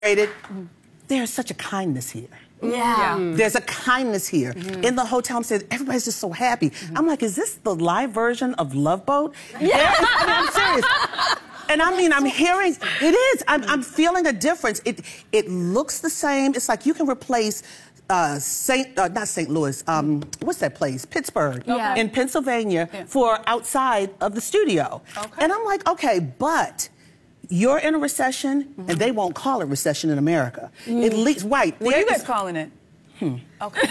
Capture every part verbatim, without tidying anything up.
There's such a kindness here. Yeah. Mm. There's a kindness here. Mm-hmm. In the hotel, I'm saying, everybody's just so happy. Mm-hmm. I'm like, is this the live version of Love Boat? Yeah. I mean, I'm serious. And I mean, I'm hearing, it is. I'm, I'm feeling a difference. It, it looks the same. It's like you can replace uh, Saint, uh, not Saint Louis, um, what's that place? Pittsburgh, yeah. in Pennsylvania, yeah. for outside of the studio. Okay. And I'm like, okay, but you're in a recession, mm-hmm. and they won't call it recession in America. Mm. At least, right. What are you guys calling it? Hmm. Okay.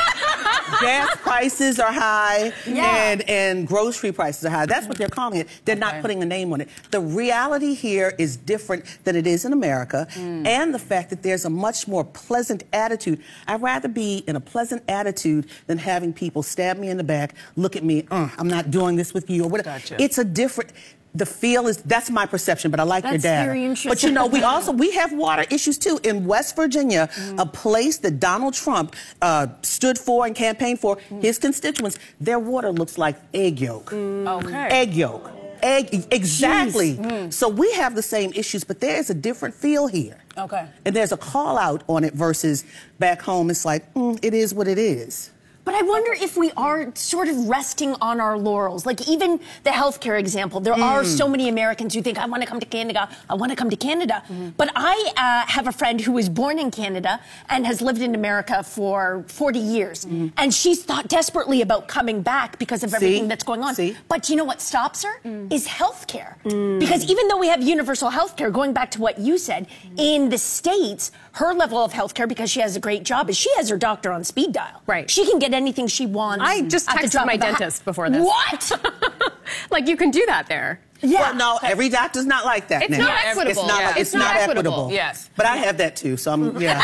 Gas prices are high, yeah. and, and grocery prices are high. That's what they're calling it. They're okay. not putting a name on it. The reality here is different than it is in America, mm. and the fact that there's a much more pleasant attitude. I'd rather be in a pleasant attitude than having people stab me in the back, look at me, uh, I'm not doing this with you, or whatever. Gotcha. It's a different... The feel is, that's my perception, but I like that's your data. Very interesting. But you know, we also, we have water issues too. In West Virginia, mm. a place that Donald Trump uh, stood for and campaigned for, mm. his constituents, their water looks like egg yolk. Mm. Okay. Egg yolk. Egg, exactly. Mm. So we have the same issues, but there's a different feel here. Okay. And there's a call out on it versus back home, it's like, mm, it is what it is. But I wonder if we are sort of resting on our laurels. Like even the healthcare example, there mm. are so many Americans who think, I want to come to Canada, I want to come to Canada. Mm-hmm. But I uh, have a friend who was born in Canada and has lived in America for forty years. Mm-hmm. And she's thought desperately about coming back because of See? everything that's going on. See? But you know what stops her? Mm. Is healthcare. Mm. Because even though we have universal healthcare, going back to what you said, mm. in the States, her level of healthcare, because she has a great job, is she has her doctor on speed dial. Right. She can get anything she wants. I just texted my dentist before this. What? Like, you can do that there. Yeah. Well, no, every doctor's not like that it's now. Not equitable. It's not, yeah. it's it's not, not equitable. equitable. Yes. But I have that too, so I'm, yeah.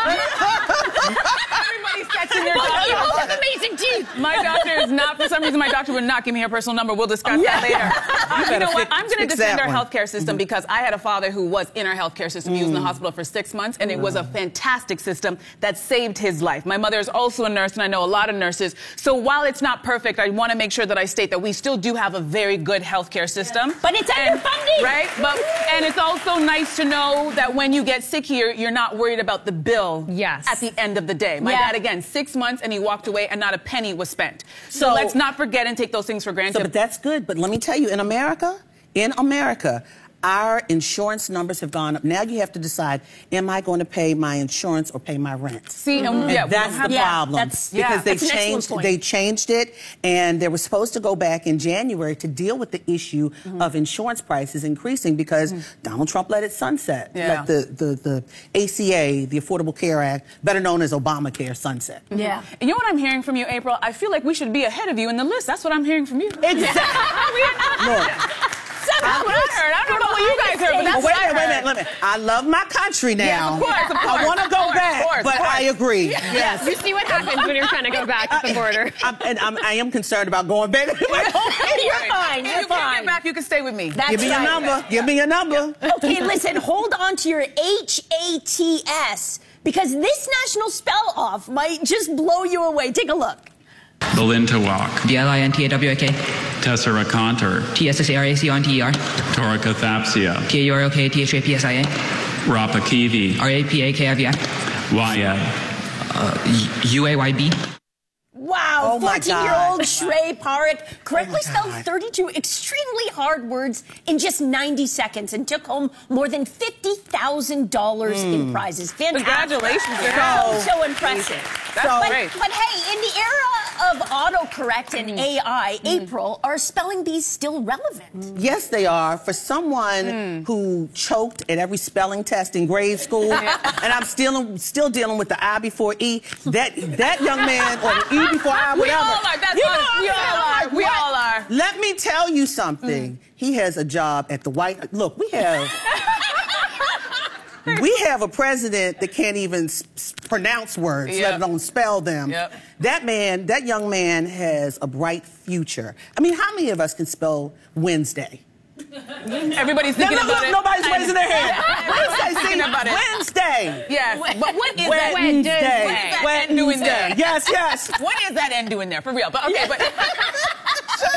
Everybody's texting their Well, you doctor. both have amazing teeth. My doctor is not, for some reason, my doctor would not give me her personal number. We'll discuss yeah. that later. You, you know what? Fix, I'm going to defend our one. healthcare system mm-hmm. because I had a father who was in our healthcare system. Mm. He was in the hospital for six months, and it was a fantastic system that saved his life. My mother is also a nurse, and I know a lot of nurses. So while it's not perfect, I want to make sure that I state that we still do have a very good healthcare system. But it's and, underfunded. Right? But, and it's also nice to know that when you get sick here, you're not worried about the bill yes. at the end of the day. My yeah. dad, again, six months, and he walked away, and not a penny was spent. So, so let's not forget and take those things for granted. So, but that's good. But let me tell you, in America, in America, our insurance numbers have gone up. Now you have to decide, am I going to pay my insurance or pay my rent? See, mm-hmm. and yeah, that's the yeah, problem. That's, because yeah. they that's changed they changed it, and they were supposed to go back in January to deal with the issue mm-hmm. of insurance prices increasing because mm-hmm. Donald Trump let it sunset. Yeah. Let the, the, the A C A, the Affordable Care Act, better known as Obamacare, sunset. Mm-hmm. Yeah. And you know what I'm hearing from you, April? I feel like we should be ahead of you in the list. That's what I'm hearing from you. Exactly. Look. That's what I heard. I don't know what you guys heard, but that's oh, wait what I a minute, heard. wait a minute, wait a minute. I love my country now. Yes, of course, of course. I want to go course, back, course, but I agree. Yeah. Yes. You see what happens when you're trying to go back to the border. I'm, and I'm, I am concerned about going back. You're fine. You're If you fine. can't get back, you can stay with me. That's Give me right. your number. Give me your number. Okay, listen, hold on to your H A T S because this national spell off might just blow you away. Take a look. Balintawak, D L I N T A W A K, Tesseraconter, T S S A R A C O N T E R, Toracathapsia, T A U R O K T H A P S I A, Rapakivi, R A P A K I V I, Wayad, U A Y B. Wow, Oh fourteen-year-old Shrey Parekh correctly Oh spelled thirty-two extremely hard words in just ninety seconds and took home more than fifty thousand dollars mm. in prizes. Fantastic. Congratulations. So, so impressive. That's but, great. But hey, in the era of autocorrect and A I, mm. April, are spelling bees still relevant? Yes, they are. For someone mm. who choked at every spelling test in grade school, yeah. and I'm still still dealing with the I before E, that that young man, or the E before I, whatever. We all are. That's you know honest. We all are. Like, we what? all are. Let me tell you something. Mm. He has a job at the White... Look, we have... We have a president that can't even s pronounce words, yep. let alone spell them. Yep. That man, that young man has a bright future. I mean, how many of us can spell Wednesday? Everybody's thinking no, no, about look, it. nobody's raising their hand. Wednesday, thinking about it. Wednesday. Yes. But what is that? Wednesday. What is that end doing there? Yes, yes. What is that end doing there? For real. But okay, but...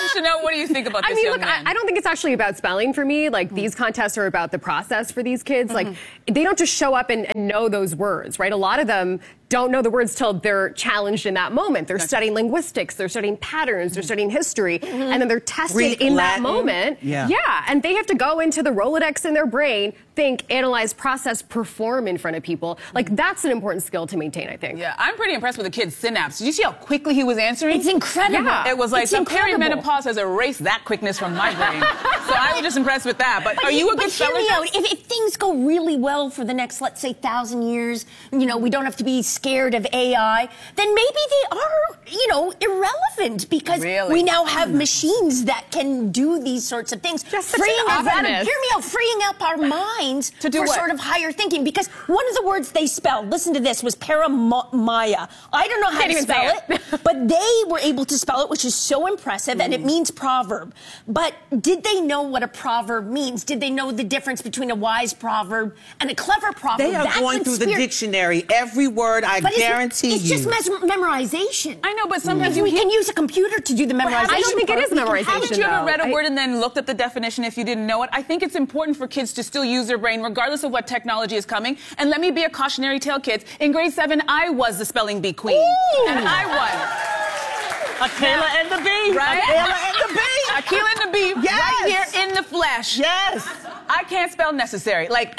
Chanel, what do you think about this I mean, young look, man? I, I don't think it's actually about spelling for me. Like, mm-hmm. these contests are about the process for these kids. Mm-hmm. Like, they don't just show up and, and know those words, right? A lot of them don't know the words till they're challenged in that moment. They're okay. studying linguistics, they're studying patterns, mm-hmm. they're studying history, mm-hmm. and then they're tested Greek, in Latin. that moment. Yeah. yeah, and they have to go into the Rolodex in their brain, think, analyze, process, perform in front of people. Like, that's an important skill to maintain, I think. Yeah, I'm pretty impressed with the kid's synapse. Did you see how quickly he was answering? It's incredible. Yeah. It was like it's the incredible. perimenopause has erased that quickness from my brain. So I was just impressed with that. But, but are you a but good hear speller? Me out. If, if things go really well for the next, let's say, thousand years, you know, we don't have to be scared of A I, then maybe they are, you know, irrelevant because really? we now have machines that can do these sorts of things. Just freeing up, hear me out, freeing up our minds to do for what? sort of higher thinking. Because one of the words they spelled, listen to this, was paramaya. I don't know how Can't to even spell say it, it. but they were able to spell it, which is so impressive, mm. and it means proverb. But did they know what a proverb means? Did they know the difference between a wise proverb and a clever proverb? They are That going through the conspir- dictionary. Every word, I but guarantee it's, it's you. It's just mes- memorization. I know, but sometimes mm. you we hear- can use a computer to do the memorization. I don't think it is memorization. Haven't you ever though. read a I- word and then looked up the definition if you didn't know it? I think it's important for kids to still use their brain regardless of what technology is coming. And let me be a cautionary tale, kids. In grade seven, I was the spelling bee queen. Ooh. And I won. Akela and the bee. Right? Akela and the bee. Akela and the bee Yes. right here in the flesh. Yes. I can't spell necessary. Like,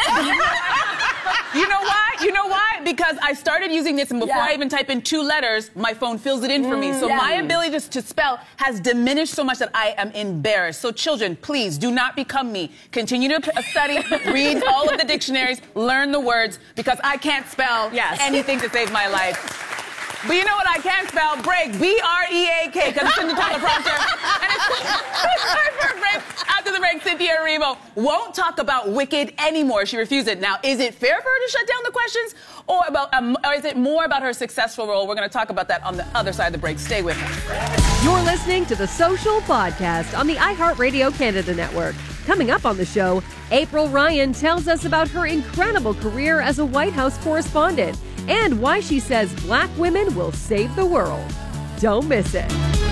you know why? You know why? Because I started using this, and before Yeah. I even type in two letters, my phone fills it in for me. So yeah. my ability to, to spell has diminished so much that I am embarrassed. So children, please do not become me. Continue to study, read all of the dictionaries, learn the words, because I can't spell Yes. anything to save my life. But you know what I can spell? Break. B R E A K, because it's in the teleprompter. And it's time for a break. After the break, Cynthia Erivo won't talk about Wicked anymore. She refused it. Now, is it fair for her to shut down the questions? Or, about, um, or is it more about her successful role? We're going to talk about that on the other side of the break. Stay with us. You're listening to The Social Podcast on the iHeartRadio Canada Network. Coming up on the show, April Ryan tells us about her incredible career as a White House correspondent and why she says black women will save the world. Don't miss it.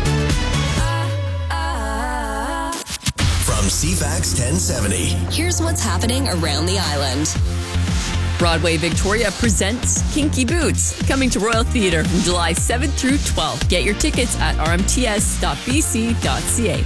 From C FAX ten seventy. Here's what's happening around the island. Broadway Victoria presents Kinky Boots, coming to Royal Theatre from July seventh through twelfth. Get your tickets at r m t s dot b c dot c a.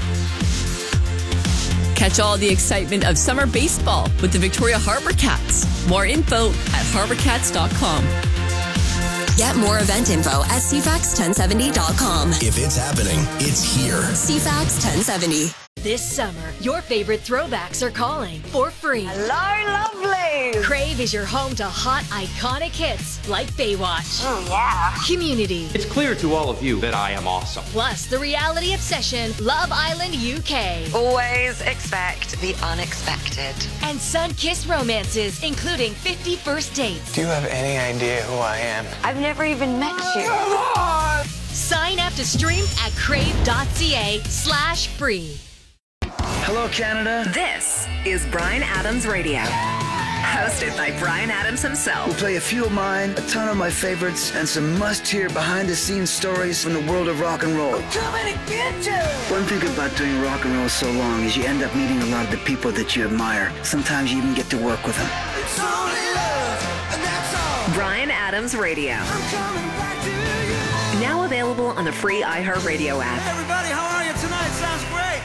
Catch all the excitement of summer baseball with the Victoria Harbour Cats. More info at harbour cats dot com. Get more event info at c fax ten seventy dot com. If it's happening, it's here. C FAX ten seventy. This summer, your favorite throwbacks are calling for free. Hello, lovely. Crave is your home to hot, iconic hits like Baywatch. Oh, yeah. Community. It's clear to all of you that I am awesome. Plus, the reality obsession, Love Island U K. Always expect the unexpected. And sun-kissed romances, including fifty First Dates. Do you have any idea who I am? I've never even met you. Come on! Sign up to stream at crave.ca slash free. Hello, Canada. This is Bryan Adams Radio. Hosted by Bryan Adams himself. We'll play a few of mine, a ton of my favorites, and some must-hear behind-the-scenes stories from the world of rock and roll. I'm coming to get you! One thing about doing rock and roll so long is you end up meeting a lot of the people that you admire. Sometimes you even get to work with them. It's only love, and that's all. Bryan Adams Radio. I'm coming back to you. Now available on the free iHeartRadio app. Hey, everybody, how are you tonight? Sounds great.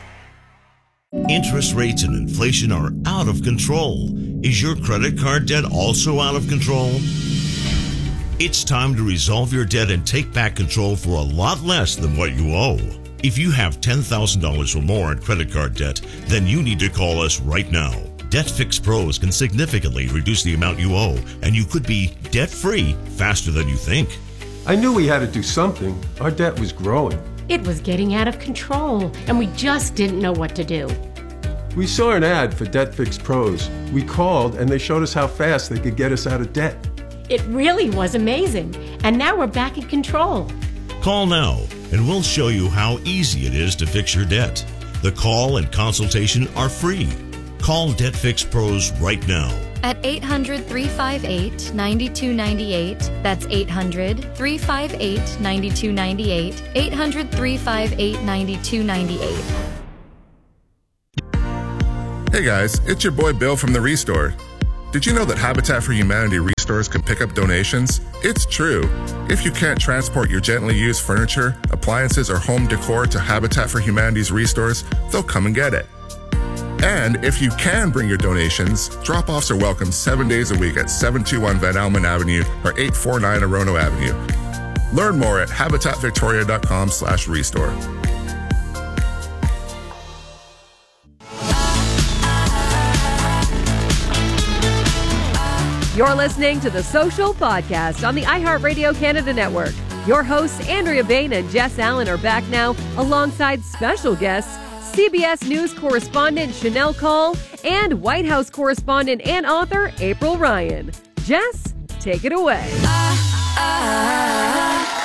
Interest rates and inflation are out of control. Is your credit card debt also out of control? It's time to resolve your debt and take back control for a lot less than what you owe. If you have ten thousand dollars or more in credit card debt, then you need to call us right now. DebtFix Pros can significantly reduce the amount you owe, and you could be debt-free faster than you think. I knew we had to do something. Our debt was growing. It was getting out of control, and we just didn't know what to do. We saw an ad for DebtFix Pros. We called, and they showed us how fast they could get us out of debt. It really was amazing, and now we're back in control. Call now, and we'll show you how easy it is to fix your debt. The call and consultation are free. Call DebtFix Pros right now at eight hundred, three five eight, nine two nine eight. That's eight hundred, three five eight, nine two nine eight. eight hundred, three five eight, nine two nine eight. Hey guys, it's your boy Bill from The Restore. Did you know that Habitat for Humanity Restores can pick up donations? It's true. If you can't transport your gently used furniture, appliances, or home decor to Habitat for Humanity's Restores, they'll come and get it. And if you can bring your donations, drop-offs are welcome seven days a week at seven two one Van Almen Avenue or eight four nine Orono Avenue. Learn more at habitat victoria dot com slash restore. You're listening to The Social Podcast on the iHeartRadio Canada Network. Your hosts, Andrea Bain and Jess Allen, are back now alongside special guests, C B S News correspondent Chanel Call and White House correspondent and author April Ryan. Jess, take it away. Uh, uh.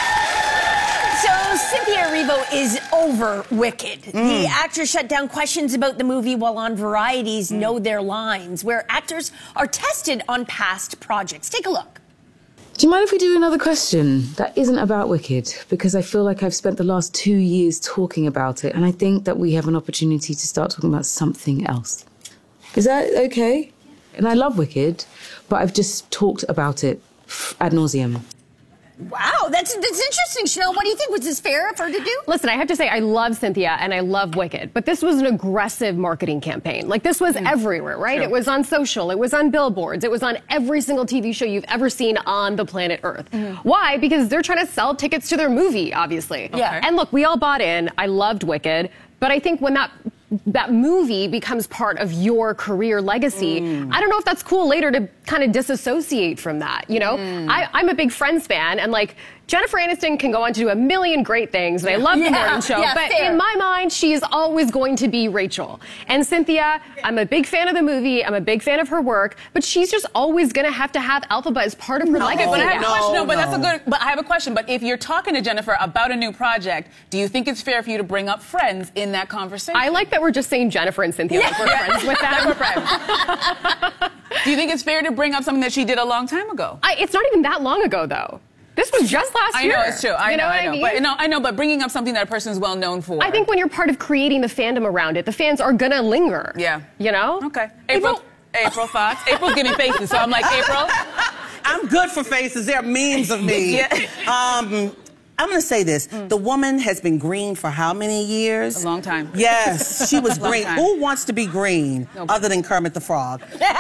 So Cynthia Erivo is over Wicked. Mm. The actor shut down questions about the movie while on Variety's mm. Know Their Lines, where actors are tested on past projects. Take a look. Do you mind if we do another question that isn't about Wicked? Because I feel like I've spent the last two years talking about it, and I think that we have an opportunity to start talking about something else. Is that okay? And I love Wicked, but I've just talked about it ad nauseum. Wow, that's that's interesting, Chanel. What do you think? Was this fair for her to do? Listen, I have to say, I love Cynthia and I love Wicked, but this was an aggressive marketing campaign. Like, this was mm. everywhere, right? True. It was on social, it was on billboards, it was on every single T V show you've ever seen on the planet Earth. Mm. Why? Because they're trying to sell tickets to their movie, obviously. Yeah. And look, we all bought in. I loved Wicked, but I think when that that movie becomes part of your career legacy, mm. I don't know if that's cool later to kind of disassociate from that, you know? Mm. I, I'm a big Friends fan, and like, Jennifer Aniston can go on to do a million great things, and I love yeah, the morning show, yeah, but fair. in my mind, she is always going to be Rachel. And Cynthia, I'm a big fan of the movie, I'm a big fan of her work, but she's just always gonna have to have Elphaba as part of her no, legacy. But I have no, a question. No, no. but that's a good. But I have a question. But if you're talking to Jennifer about a new project, do you think it's fair for you to bring up Friends in that conversation? I like that we're just saying Jennifer and Cynthia, yeah. like we're friends with them. Like we're friends. Do you think it's fair to bring up something that she did a long time ago? I, it's not even that long ago, though. This was just last I year. know, it's true. I you know, know, what I know. I mean? But, no, I know, but bringing up something that a person is well known for. I think when you're part of creating the fandom around it, the fans are gonna linger. Yeah. You know? Okay. April, April, April thoughts? April's giving faces, so I'm like, April? I'm good for faces. There are memes of me. Yeah. Um, I'm going to say this. Mm. The woman has been green for how many years? A long time. Yes, she was green. time. Who wants to be green Nobody. other than Kermit the Frog?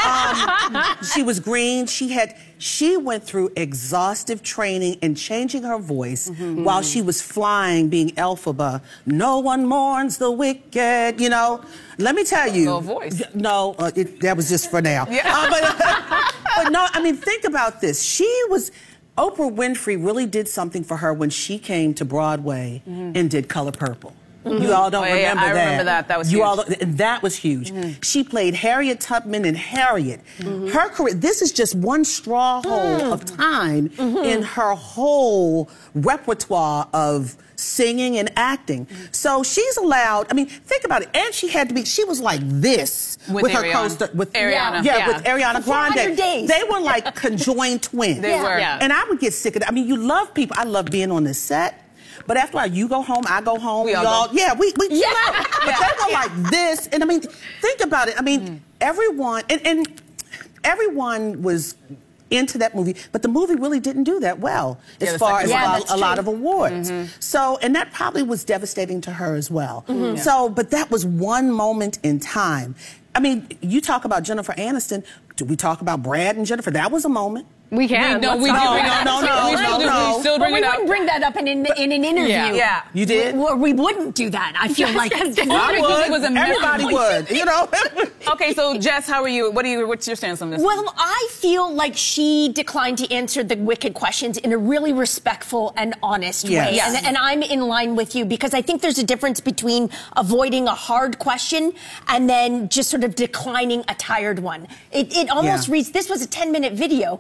Um, she was green. She had. She went through exhaustive training and changing her voice mm-hmm. while she was flying, being Elphaba. No one mourns the wicked, you know. Let me tell you. No voice. No, uh, it, that was just for now. Yeah. Uh, but, but no, I mean, think about this. She was... Oprah Winfrey really did something for her when she came to Broadway mm-hmm. and did Color Purple. Mm-hmm. You all don't oh, yeah, remember I that. I remember that. That was you huge. All, and that was huge. Mm-hmm. She played Harriet Tubman in Harriet. Mm-hmm. Her career, this is just one straw hole mm-hmm. of time mm-hmm. in her whole repertoire of singing and acting. Mm-hmm. So she's allowed, I mean, think about it. And she had to be, she was like this with, with her Ariana. co-star. With, Ariana. Yeah, Yeah. with Ariana Grande. Days. They were like conjoined twins. They yeah. were. Yeah. And I would get sick of it. I mean, you love people. I love being on the set. But after a while, you go home, I go home, we all y'all. go. Yeah, we, we yeah. But yeah. they were yeah. like this. And I mean, think about it. I mean, mm. everyone, and, and everyone was into that movie, but the movie really didn't do that well as yeah, far as yeah, a, a lot of awards. Mm-hmm. So, and that probably was devastating to her as well. Mm-hmm. So, but that was one moment in time. I mean, you talk about Jennifer Aniston. Do we talk about Brad and Jennifer? That was a moment. We can. We, no, we do. No, We no, no, no, we still, no, no. We still bring but we it up. wouldn't bring that up in an, in an interview. Yeah. yeah. You did? We, we wouldn't do that. I feel like I would. Was a Everybody would, you know. Okay, so Jess, how are you? What do you? What's your stance on this? Well, I feel like she declined to answer the wicked questions in a really respectful and honest Yes. way. Yes. And, and I'm in line with you because I think there's a difference between avoiding a hard question and then just sort of declining a tired one. It, it almost Yeah. reads, this was a ten minute video, and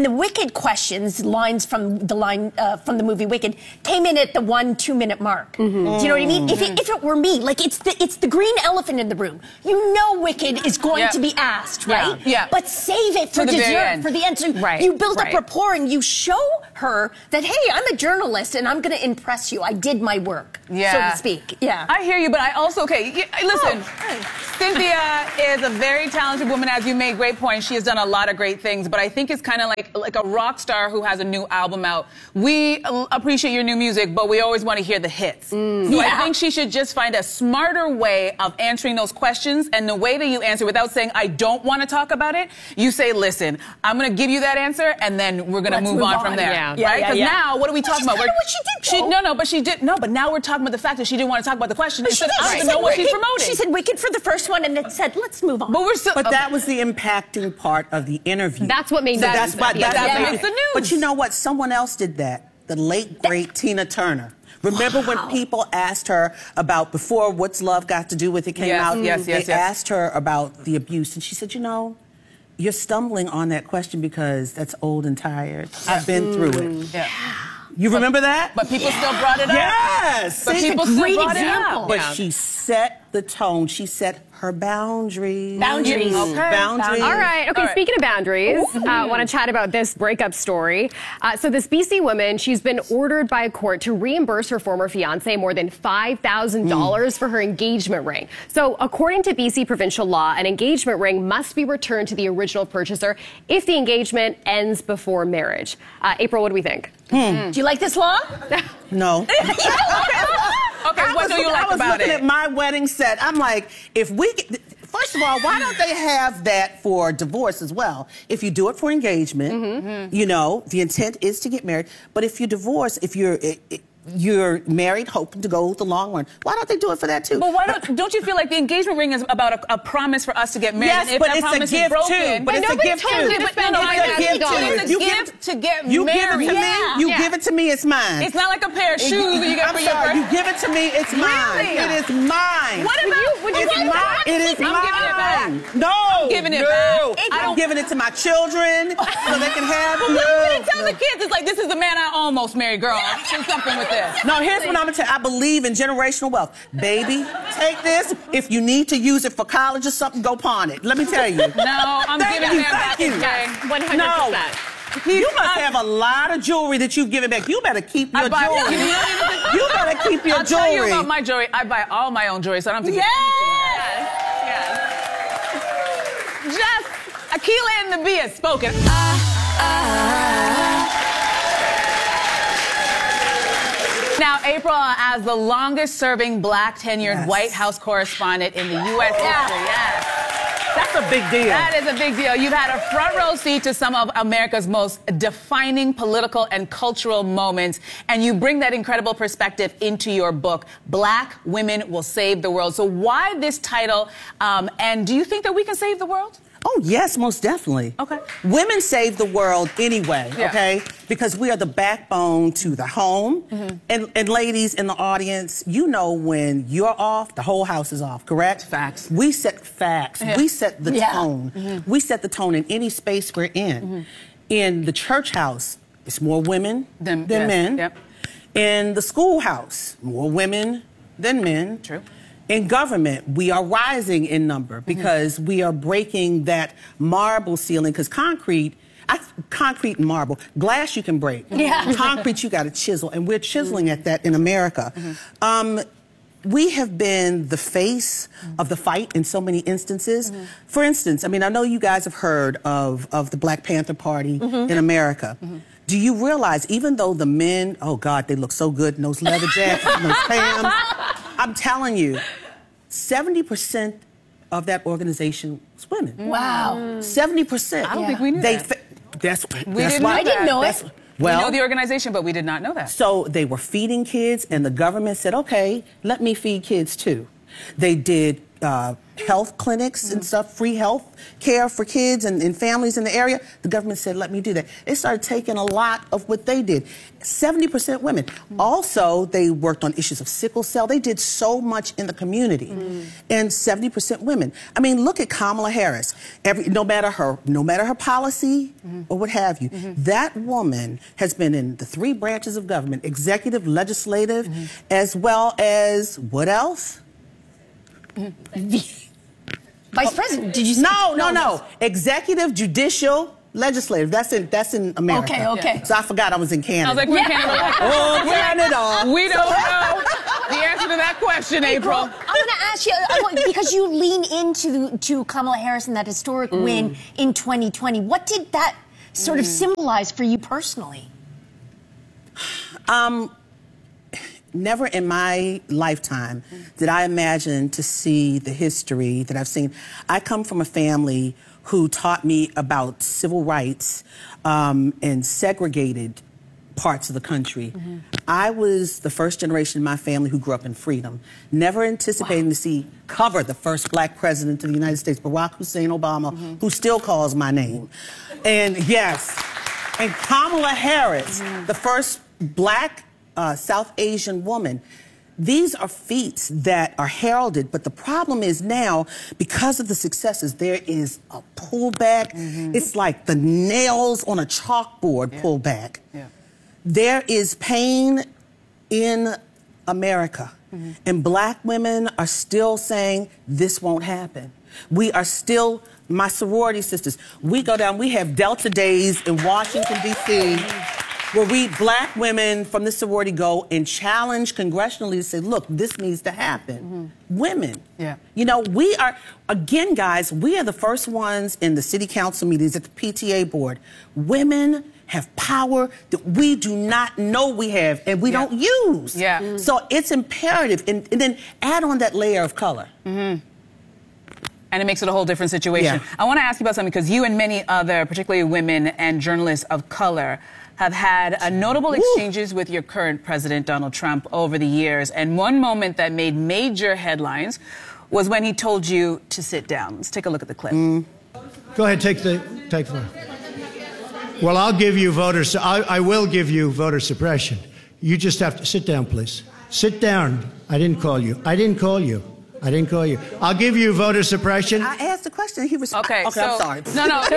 the Wicked questions, lines from the line uh, from the movie Wicked, came in at the one two minute mark. Mm-hmm. Do you know what I mean? Mm-hmm. If it, if it were me, like it's the it's the green elephant in the room. You know, Wicked is going yeah. to be asked, yeah. right? Yeah. But save it for the dessert, for the end. So right. you build right. up rapport and you show her that, hey, I'm a journalist and I'm going to impress you. I did my work, yeah. so to speak. Yeah. I hear you, but I also okay. y- Listen, Oh. Cynthia is a very talented woman. As you made great points, she has done a lot of great things. But I think it's kind of like like a rock star who has a new album out. We uh, appreciate your new music, but we always want to hear the hits. Mm. So Yeah. I think she should just find a smarter way of answering those questions. And the way that you answer without saying I don't want to talk about it, you say, listen, I'm going to give you that answer, and then we're going to move, move on, on. from there, Yeah. Yeah, right? yeah, Because yeah. now, what are we But talking that's about? kinda We're- what she did, She, though. no, no, but she did no. But now we're talking about the fact that she didn't want to talk about the question. But She she said, did. I She don't said know what she's Wicked- promoting. She said Wicked for the first one, and then said, let's move on. But we're still. But okay. that was the impacting part of the interview. That's what made So news. that's why Yeah, that's that what makes made- the news. But you know what? Someone else did that. The late great Tina Turner. Remember Wow. when people asked her about before What's Love Got to Do with It came Yes, out? yes, yes, They yes. asked her about the abuse, and she said, "You know, you're stumbling on that question because that's old and tired. I've been through it." Yeah. You remember that? But people still brought it up. Yes. But See, people it's a still great brought example. it up. But Yeah. she set the tone. She set her boundaries. Boundaries. Okay. Boundaries. All right. Okay. All right. Speaking of boundaries, I uh, want to chat about this breakup story. Uh, so this B C woman, she's been ordered by a court to reimburse her former fiance more than five thousand dollars mm. for her engagement ring. So according to B C provincial law, an engagement ring must be returned to the original purchaser if the engagement ends before marriage. Uh, April, what do we think? Hmm. Do you like this law? No. Okay, I what was, do you like I was about looking it? at my wedding set. I'm like, if we, get- first of all, why don't they have that for divorce as well? If you do it for engagement, Mm-hmm. you know, the intent is to get married. But if you divorce, if you're it, it, you're married, hoping to go the long run, why don't they do it for that too? But why don't don't you feel like the engagement ring is about a, a promise for us to get married? Yes, and if but that it's a promise gift is broken, too. But and it's a nobody gift told too. you to spend No, five it's a thousand gift dollars. too. It's a You give gift to get You married. give it to Yeah. me. You Yeah. give it to me. It's mine. It's not like a pair of shoes that you got I'm for your sorry. birthday. You give it to me. It's mine. Really? It is mine. What about? you- would you It's want mine. that? It is I'm mine. giving it back. No. I'm giving it no. back. I I'm don't- giving it to my children so they can have. Well, no. what are you gonna tell no. the kids? It's like, this is the man I almost married, girl. Do something with this. No, here's what I'm gonna tell you. I believe in generational wealth. Baby, take this. If you need to use it for college or something, go pawn it. Let me tell you. No, I'm Thank giving you, that back. thank you. Okay. one hundred No. percent. You must have a lot of jewelry that you've given back. You better keep your I buy, jewelry. you, You better keep your I'll jewelry. tell you about my jewelry. I buy all my own jewelry, so I don't have to Yes! get anything. Just Akila and the Bee has spoken. Now, April, as the longest-serving Black tenured Yes. White House correspondent in the U S history, yes. That's a big deal. That is a big deal. You've had a front row seat to some of America's most defining political and cultural moments, and you bring that incredible perspective into your book, Black Women Will Save the World. So why this title, um, and do you think that we can save the world? Oh, yes, most definitely. Okay. Women save the world anyway, Yeah. okay? Because we are the backbone to the home. Mm-hmm. And, and ladies in the audience, you know when you're off, the whole house is off, correct? Facts. We set facts. Yeah. We set the Yeah. tone. Mm-hmm. We set the tone in any space we're in. Mm-hmm. In the church house, it's more women Them- than yes, men. yep. In the schoolhouse, more women than men. True. In government, we are rising in number because we are breaking that marble ceiling. Because concrete, I, concrete and marble, glass you can break. Yeah. Concrete you got to chisel, and we're chiseling at that in America. Um, we have been the face of the fight in so many instances. For instance, I mean, I know you guys have heard of, of the Black Panther Party in America. Do you realize, even though the men, oh God, they look so good in those leather jackets and those pants, I'm telling you, seventy percent of that organization was women. Wow. seventy percent. I don't think we knew they that. Fa- that's, We that's didn't why. know I didn't that. know That's- it. Well, we know the organization, but we did not know that. so they were feeding kids, and the government said, okay, let me feed kids too. They did uh, health clinics and stuff, free health care for kids and, and families in the area. The government said, let me do that. They started taking a lot of what they did. seventy percent women. Also, they worked on issues of sickle cell. They did so much in the community. Mm. And seventy percent women. I mean, look at Kamala Harris. Every, no matter her, no matter her policy mm-hmm. or what have you, mm-hmm. that woman has been in the three branches of government, executive, legislative, mm-hmm. as well as, what else? Vice President, did you say? No, no, no. Executive, judicial, legislative. That's in that's in America. Okay, okay. So I forgot I was in Canada. I was like, we're in Canada. Oh, Canada. We don't know the answer to that question, April. I'm going to ask you, I want- because you lean into to Kamala Harris and that historic Mm. win in twenty twenty. What did that sort of Mm. symbolize for you personally? Um, never in my lifetime did I imagine to see the history that I've seen. I come from a family who taught me about civil rights um, and segregated parts of the country. Mm-hmm. I was the first generation in my family who grew up in freedom, never anticipating wow. to see cover the first black president of the United States, Barack Hussein Obama, mm-hmm. who still calls my name. And yes, and Kamala Harris, mm-hmm. the first black uh, South Asian woman. These are feats that are heralded, but the problem is now, because of the successes, there is a pullback. Mm-hmm. It's like the nails on a chalkboard yeah. pullback. Yeah. There is pain in America, mm-hmm. and black women are still saying, this won't happen. We are still, my sorority sisters, we go down, we have Delta Days in Washington, D C, where we, black women from the sorority, go and challenge congressionally to say, look, this needs to happen. Mm-hmm. Women. Yeah. You know, we are, again, guys, we are the first ones in the city council meetings, at the P T A board. Women have power that we do not know we have and we yeah. don't use. Yeah. Mm-hmm. So it's imperative. And, and then add on that layer of color. Mm-hmm. And it makes it a whole different situation. Yeah. I want to ask you about something, because you and many other, particularly women and journalists of color, have had uh, notable exchanges with your current president, Donald Trump, over the years. And one moment that made major headlines was when he told you to sit down. Let's take a look at the clip. Mm. Go ahead, take the take the. Well, I'll give you voters. I, I will give you voter suppression. You just have to sit down, please. Sit down. I didn't call you. I didn't call you. I didn't call you. I'll give you voter suppression. I asked the question. He was okay. Okay, so, I'm sorry. No, no.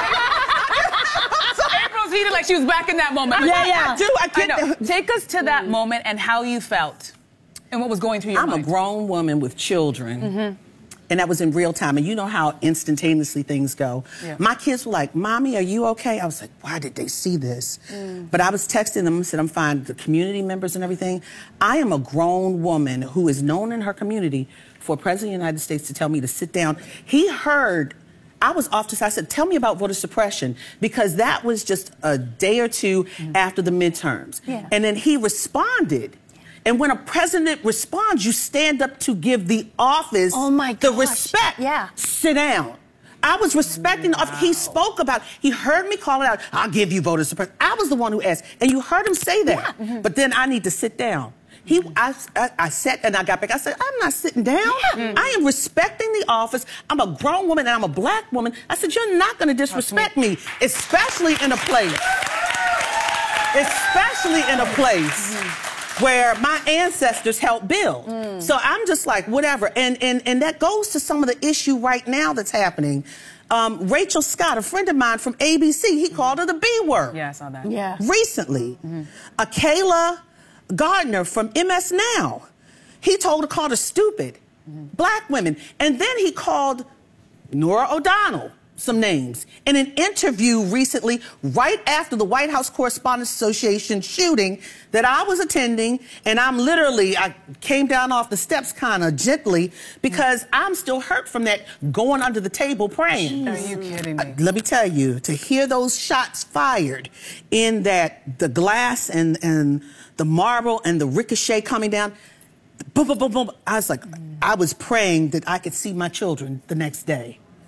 April's heated like she was back in that moment. Yeah, yeah. I do. I can't. I know. Take us to that moment and how you felt and what was going through your I'm mind. I'm a grown woman with children. Mm-hmm. And that was in real time. And you know how instantaneously things go. Yeah. My kids were like, Mommy, are you okay? I was like, why did they see this? Mm. But I was texting them and said, I'm fine. The community members and everything. I am a grown woman who is known in her community for President of the United States to tell me to sit down. He heard, I was off to, I said, tell me about voter suppression, because that was just a day or two mm. after the midterms. Yeah. And then he responded. And when a president responds, you stand up to give the office oh my the respect. Yeah. Sit down. I was respecting the office. He spoke about, he heard me call it out. I'll give you voter suppression. I was the one who asked. And you heard him say that. Yeah. Mm-hmm. But then I need to sit down. He, I, I, I sat and I got back. I said, I'm not sitting down. Yeah. Mm-hmm. I am respecting the office. I'm a grown woman and I'm a black woman. I said, you're not going to disrespect me, especially in a place, especially in a place. Mm-hmm. where my ancestors helped build. Mm. So I'm just like, whatever. And, and, and that goes to some of the issue right now that's happening. Um, Rachel Scott, a friend of mine from A B C, he mm-hmm. called her the B word. Yeah, I saw that. Yeah. Recently. Mm-hmm. Uh, Kayla Gardner from M S Now, he told her, called her stupid. Mm-hmm. Black women. And then he called Nora O'Donnell some names. In an interview recently, right after the White House Correspondents Association shooting that I was attending, and I'm literally, I came down off the steps kind of gently because mm. I'm still hurt from that going under the table praying. Jeez. Are you kidding me? Uh, let me tell you, to hear those shots fired in that, the glass and, and the marble and the ricochet coming down, boom, boom, boom, boom, I was like, mm. I was praying that I could see my children the next day.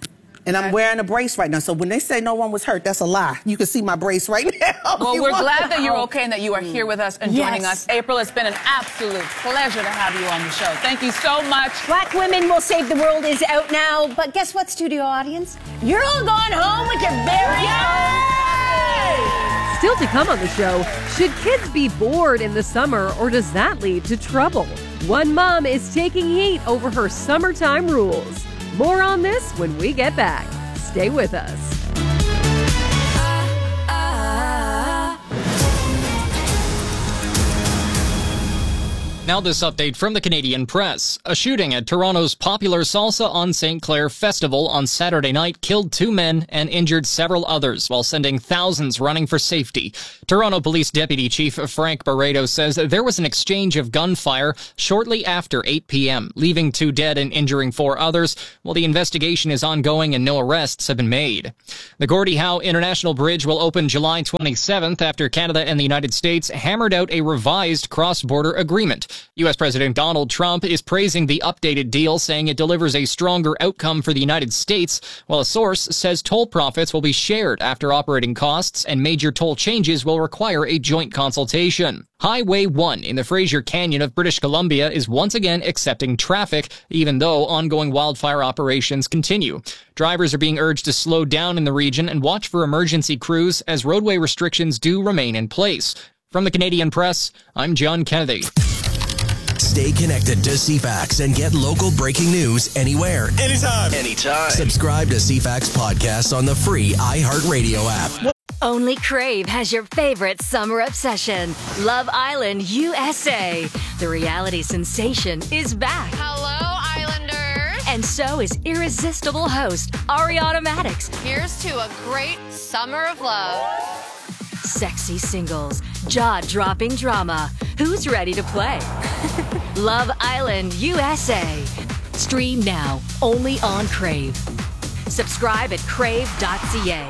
And I'm wearing a brace right now. So when they say no one was hurt, that's a lie. You can see my brace right now. Well, You we're want- glad that you're okay and that you are here with us and joining Yes. us. April, it's been an absolute pleasure to have you on the show. Thank you so much. Black Women Will Save the World is out now, but guess what, studio audience? You're all going home with your very own. Still to come on the show, should kids be bored in the summer or does that lead to trouble? One mom is taking heat over her summertime rules. More on this when we get back. Stay with us. Now this update from the Canadian Press. A shooting at Toronto's popular Salsa on Saint Clair Festival on Saturday night killed two men and injured several others while sending thousands running for safety. Toronto Police Deputy Chief Frank Barreto says there was an exchange of gunfire shortly after eight p.m., leaving two dead and injuring four others, while the investigation is ongoing and no arrests have been made. The Gordie Howe International Bridge will open July twenty-seventh after Canada and the United States hammered out a revised cross-border agreement. U S President Donald Trump is praising the updated deal, saying it delivers a stronger outcome for the United States, while a source says toll profits will be shared after operating costs and major toll changes will require a joint consultation. Highway one in the Fraser Canyon of British Columbia is once again accepting traffic, even though ongoing wildfire operations continue. Drivers are being urged to slow down in the region and watch for emergency crews as roadway restrictions do remain in place. From the Canadian Press, I'm John Kennedy. Stay connected to C FAX and get local breaking news anywhere. Anytime. Anytime. Subscribe to C FAX podcasts on the free iHeartRadio app. Only Crave has your favorite summer obsession, Love Island U S A. The reality sensation is back. Hello, Islanders. And so is irresistible host Ariana Madix. Here's to a great summer of love. Sexy singles, jaw-dropping drama. Who's ready to play? Love Island U S A. Stream now, only on Crave. Subscribe at crave dot c a.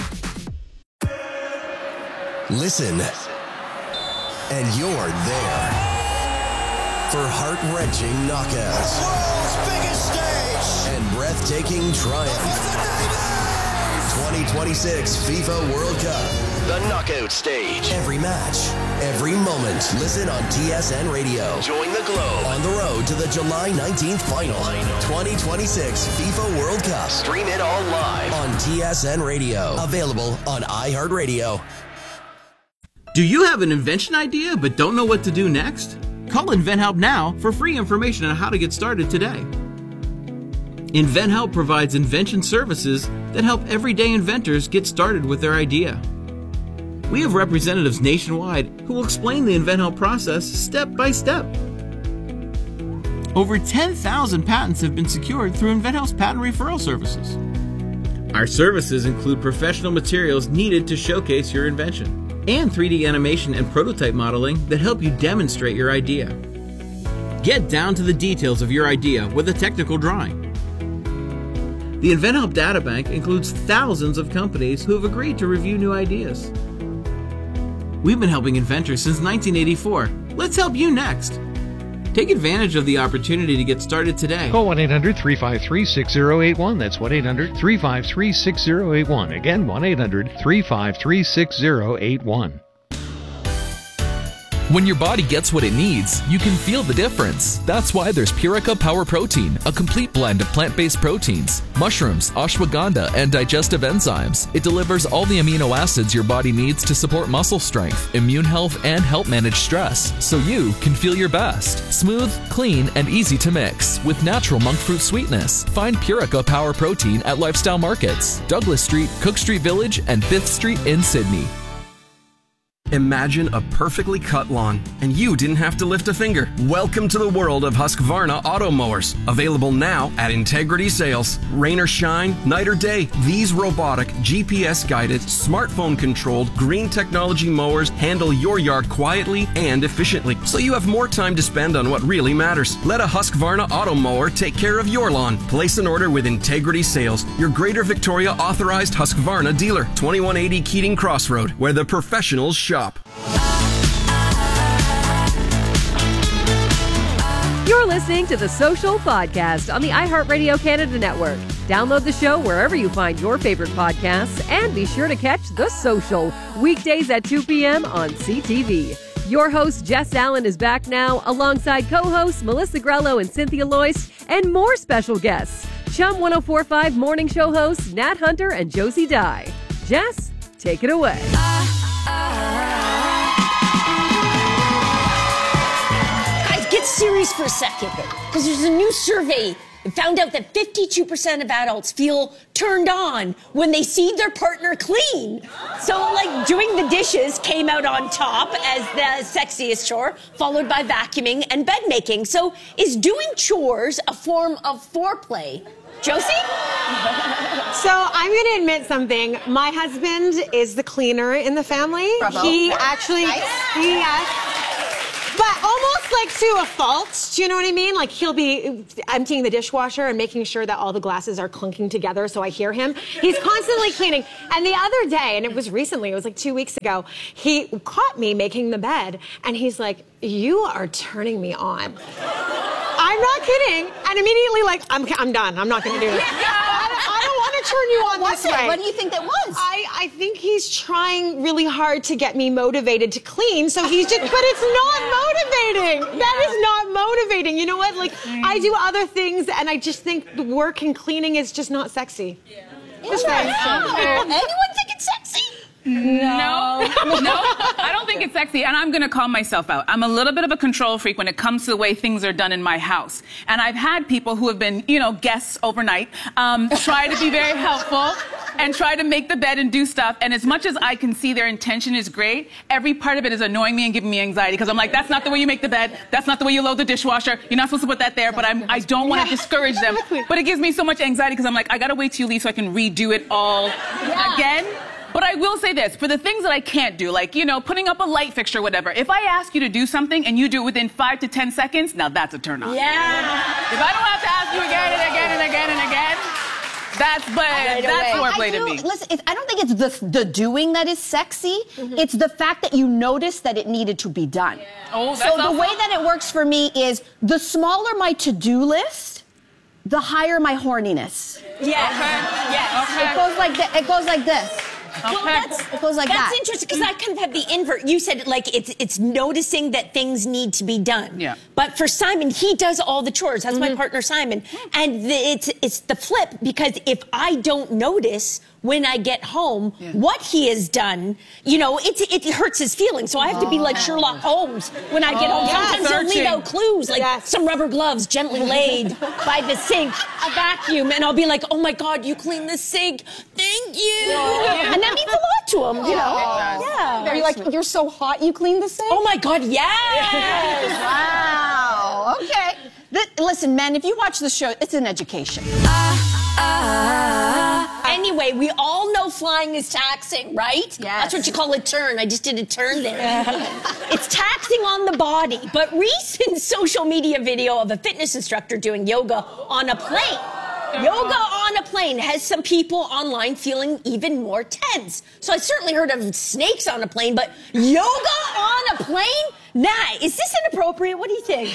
Listen, and you're there for heart-wrenching knockouts, World's biggest stage. and breathtaking triumph. twenty twenty-six FIFA World Cup, the knockout stage. Every match, every moment. Listen on T S N Radio. Join the Globe on the road to the July nineteenth final. twenty twenty-six FIFA World Cup. Stream it all live on T S N Radio. Available on iHeartRadio. Do you have an invention idea but don't know what to do next? Call InventHelp now for free information on how to get started today. InventHelp provides invention services that help everyday inventors get started with their idea. We have representatives nationwide who will explain the InventHelp process step by step. Over ten thousand patents have been secured through InventHelp's patent referral services. Our services include professional materials needed to showcase your invention, and three D animation and prototype modeling that help you demonstrate your idea. Get down to the details of your idea with a technical drawing. The InventHelp Databank includes thousands of companies who have agreed to review new ideas. We've been helping inventors since nineteen eighty-four. Let's help you next. Take advantage of the opportunity to get started today. Call one eight hundred, three five three, six zero eight one. That's one eight hundred, three five three, six zero eight one. Again, one eight hundred, three five three, six zero eight one. When your body gets what it needs, you can feel the difference. That's why there's Purica Power Protein, a complete blend of plant-based proteins, mushrooms, ashwagandha, and digestive enzymes. It delivers all the amino acids your body needs to support muscle strength, immune health, and help manage stress, so you can feel your best. Smooth, clean, and easy to mix with natural monk fruit sweetness. Find Purica Power Protein at Lifestyle Markets, Douglas Street, Cook Street Village, and fifth Street in Sydney. Imagine a perfectly cut lawn, and you didn't have to lift a finger. Welcome to the world of Husqvarna auto mowers. Available now at Integrity Sales. Rain or shine, night or day, these robotic, G P S-guided, smartphone-controlled, green technology mowers handle your yard quietly and efficiently, so you have more time to spend on what really matters. Let a Husqvarna auto mower take care of your lawn. Place an order with Integrity Sales, your Greater Victoria authorized Husqvarna dealer. twenty-one eighty Keating Crossroad, where the professionals shop. You're listening to The Social Podcast on the iHeartRadio Canada Network. Download the show wherever you find your favorite podcasts and be sure to catch The Social weekdays at two p.m. on C T V. Your host, Jess Allen, is back now alongside co-hosts Melissa Grello and Cynthia Loyst and more special guests. Chum one oh four point five morning show hosts Nat Hunter and Josie Dye. Jess, take it away. Guys, get serious for a second, because there's a new survey that found out that fifty-two percent of adults feel turned on when they see their partner clean. So, like, doing the dishes came out on top as the sexiest chore, followed by vacuuming and bed making. So, is doing chores a form of foreplay? Josie? So I'm going to admit something. My husband is the cleaner in the family. Bravo. He actually, Nice. he has, but almost like to a fault. Do you know what I mean? Like he'll be emptying the dishwasher and making sure that all the glasses are clunking together so I hear him. He's constantly cleaning. And the other day, and it was recently, it was like two weeks ago, he caught me making the bed and he's like, "You are turning me on." I'm not kidding. And immediately, like, I'm, I'm done. I'm not going to do this. I, I don't want to turn you on What's this it? way. What do you think that was? I, I think he's trying really hard to get me motivated to clean. So he's just, but it's not motivating. That is not motivating. You know what? Like, I do other things, and I just think the work and cleaning is just not sexy. Yeah. Just saying. Oh. Anyone think it's sexy? No. No, I don't think it's sexy, and I'm going to call myself out. I'm a little bit of a control freak when it comes to the way things are done in my house. And I've had people who have been, you know, guests overnight, um, try to be very helpful and try to make the bed and do stuff. And as much as I can see their intention is great, every part of it is annoying me and giving me anxiety because I'm like, that's not the way you make the bed. That's not the way you load the dishwasher. You're not supposed to put that there, but I'm, I don't want to discourage them. But it gives me so much anxiety because I'm like, I got to wait till you leave so I can redo it all Yeah. again. But I will say this, for the things that I can't do, like, you know, putting up a light fixture, whatever, if I ask you to do something and you do it within five to ten seconds, now that's a turn on. Yeah. If I don't have to ask you again and again and again and again, that's, but Right that's away. foreplay I to do- me. Listen, it's, I don't think it's the the doing that is sexy. Mm-hmm. It's the fact that you notice that it needed to be done. Oh, so that's the awful. way that it works for me is the smaller my to-do list, the higher my horniness. Yes. Okay. Yes. Okay. It goes like th- It goes like this. Well, that's, It goes like that's that. interesting because I kind of have the invert. You said like it's it's noticing that things need to be done. Yeah. But for Simon, he does all the chores. That's my partner Simon, and the, it's it's the flip because if I don't notice when I get home what he has done, you know, it it hurts his feelings. So I have to be like Sherlock Holmes when I get Oh, home. Sometimes he'll leave searching. out clues like Yes. some rubber gloves gently laid by the sink, a vacuum, and I'll be like, "Oh my God, you cleaned the sink! Thank you!" And that means a lot to him, you know. Yeah. Are you like, you're so hot you cleaned the sink? Oh my God, yes! Wow. Okay. Th- listen, men, if you watch the show, it's an education. Anyway, we all know flying is taxing, right? Yes. That's what you call a turn. I just did a turn there. It's taxing on the body. But recent social media video of a fitness instructor doing yoga on a plane. Yoga on a plane has some people online feeling even more tense. So I certainly heard of snakes on a plane, but yoga on a plane? Nah, is this inappropriate? What do you think?